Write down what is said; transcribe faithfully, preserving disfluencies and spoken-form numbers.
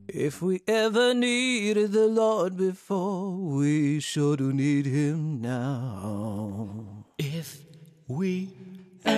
If we ever needed the Lord before, we sure do need him now.